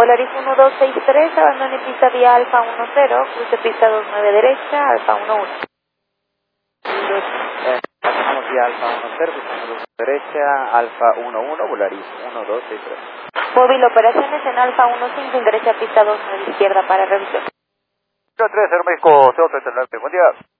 Volaris 1263, abandone pista vía Alfa 10, cruce pista 29 derecha, Alfa 11. Pasamos vía Alfa 10, cruzamos derecha, Alfa 11, Volaris 1263. Móvil operaciones en Alfa 15, ingresa a pista 29 izquierda para revisión. 3, México, 039, buen día.